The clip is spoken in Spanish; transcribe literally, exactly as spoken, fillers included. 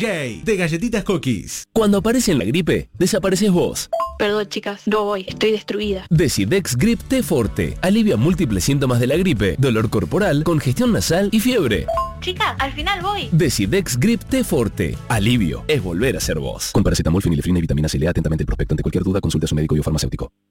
J, de Galletitas Cookies. Cuando aparece en la gripe, desapareces vos. Perdón, chicas, no voy, estoy destruida. Decidex Grip T Forte. Alivia múltiples síntomas de la gripe, dolor corporal, congestión nasal y fiebre. Chicas, al final voy. Decidex Grip T Forte. Alivio es volver a ser vos. Con paracetamol, fenilefrina y vitamina C. Lea atentamente el prospecto. Ante cualquier duda, consulte a su médico y o farmacéutico.